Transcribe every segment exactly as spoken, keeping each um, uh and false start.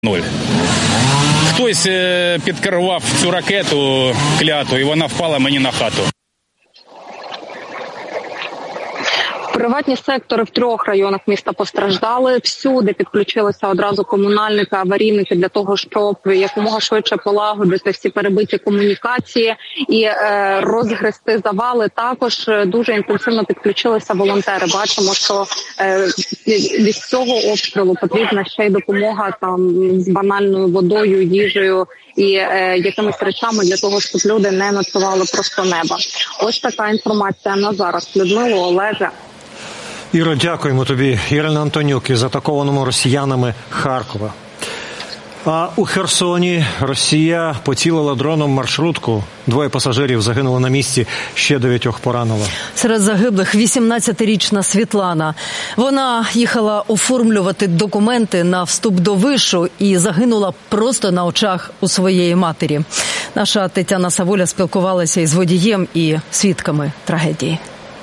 Нуль. Хтось підкерував цю ракету кляту, і вона впала мені на хату. Приватні сектори в трьох районах міста постраждали. Всюди підключилися одразу комунальники, аварійники для того, щоб якомога швидше полагодити всі перебиті комунікації і е, розгрести завали. Також дуже інтенсивно підключилися волонтери. Бачимо, що е, від цього обстрілу потрібна ще й допомога там з банальною водою, їжею і е, якимись речами для того, щоб люди не ночували просто неба. Ось така інформація на зараз. Людмило, Олеже. Іро, дякуємо тобі. Ірина Антонюк із атакованому росіянами Харкова. А у Херсоні Росія поцілила дроном маршрутку. Двоє пасажирів загинули на місці, ще дев'ятьох поранило. Серед загиблих вісімнадцятирічна Світлана. Вона їхала оформлювати документи на вступ до вишу і загинула просто на очах у своєї матері. Наша Тетяна Савуля спілкувалася із водієм і свідками трагедії.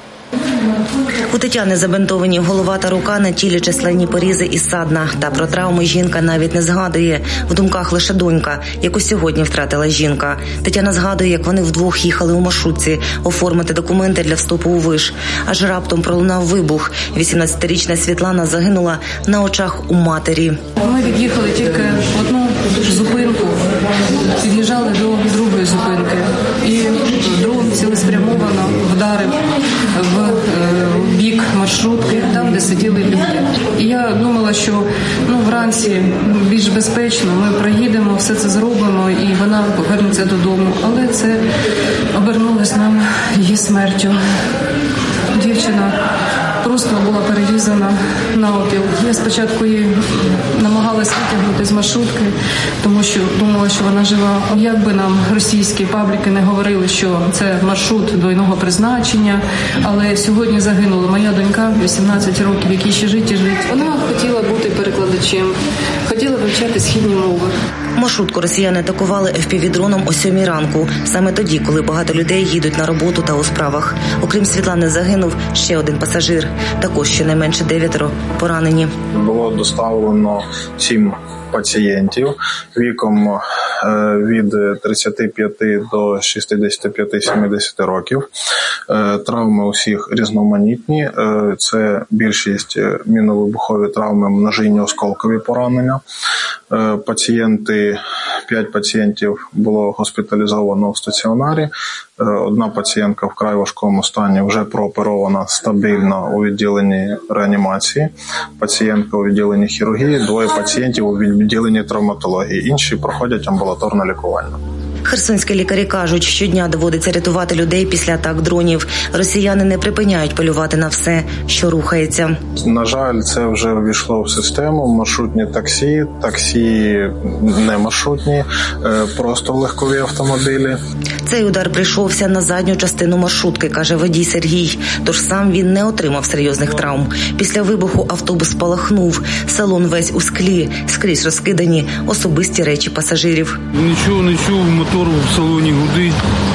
У Тетяни забинтовані голова та рука, на тілі численні порізи і ссадина. Та про травми жінка навіть не згадує. В думках лише донька, яку сьогодні втратила жінка. Тетяна згадує, як вони вдвох їхали у маршрутці оформити документи для вступу у виш. Аж раптом пролунав вибух. вісімнадцятирічна Світлана загинула на очах у матері. Ми від'їхали тільки в одну зупинку, під'їжджали до другої зупинки. І дрон цілеспрямовано вдарив в бік маршрутки, там, де сиділи люди. І я думала, що ну, вранці більш безпечно, ми проїдемо, все це зробимо, і вона повернеться додому. Але це обернулось нам її смертю. Дівчина просто була перерізана навпіл. Я спочатку її намагалась витягнути з маршрутки, тому що думала, що вона жива. Як би нам російські пабліки не говорили, що це маршрут двойного призначення, але сьогодні загинула моя донька, вісімнадцять років, якій ще жить і жить. Вона хотіла бути перекладачем, хотіла вивчати східні мови. Маршрутку росіяни атакували еф пі ві-дроном о сьомій ранку, саме тоді, коли багато людей їдуть на роботу та у справах. Окрім Світлани, загинув ще один пасажир. Також щонайменше дев'ятеро поранені. Було доставлено сім пацієнтів віком від тридцяти п'яти до шістдесяти п'яти - сімдесяти років. Травми усіх різноманітні. Це більшість міновибухові травми, множинні осколкові поранення. Пацієнти, п'ять пацієнтів було госпіталізовано в стаціонарі. Одна пацієнтка в вкрай важкому стані вже прооперована стабільно у відділенні реанімації. Пацієнтка у відділенні хірургії, двоє пацієнтів у відділенні травматології. Інші проходять амбулаторне лікування. Херсонські лікарі кажуть, щодня доводиться рятувати людей після атак дронів. Росіяни не припиняють полювати на все, що рухається. На жаль, це вже ввійшло в систему. Маршрутні таксі, таксі не маршрутні, просто легкові автомобілі. Цей удар прийшовся на задню частину маршрутки, каже водій Сергій. Тож сам він не отримав серйозних травм. Після вибуху автобус спалахнув. Салон весь у склі, скрізь розкидані особисті речі пасажирів. Нічого не чув, мотор в салоні гудить.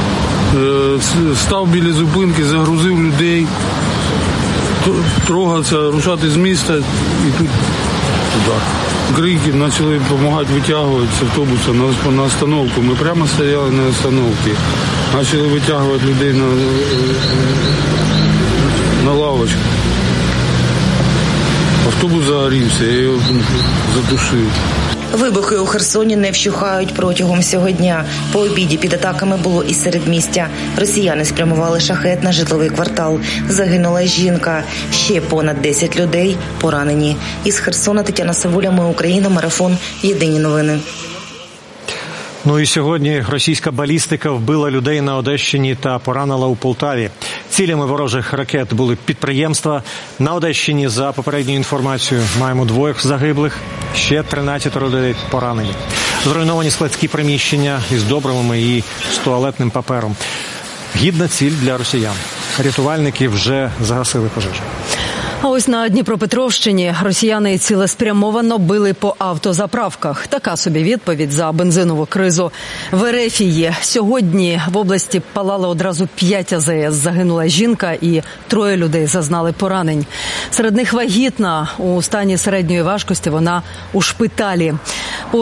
Став біля зупинки, загрузив людей. Трогався, рушати з міста і тут удар. Крики, почали допомагати витягувати з автобуса на, на остановку. Ми прямо стояли на остановці. Почали витягувати людей на, на лавочку. Автобус загорівся, я його задушив. Вибухи у Херсоні не вщухають протягом всього дня. По обіді під атаками було і середмістя. Росіяни спрямували шахет на житловий квартал. Загинула жінка. Ще понад десять людей поранені. Із Херсона Тетяна Савуля, Ми Україна, марафон, Єдині новини. Ну і сьогодні російська балістика вбила людей на Одещині та поранила у Полтаві. Цілями ворожих ракет були підприємства. На Одещині, за попередньою інформацією, маємо двоє загиблих, ще тринадцять людей поранені. Зруйновані складські приміщення із добривами і з туалетним папером. Гідна ціль для росіян. Рятувальники вже загасили пожежу. А ось на Дніпропетровщині росіяни цілеспрямовано били по автозаправках. Така собі відповідь за бензинову кризу в Ерефії. Сьогодні в області палало одразу п'ять АЗС. Загинула жінка і троє людей зазнали поранень. Серед них вагітна. У стані середньої важкості вона у шпиталі.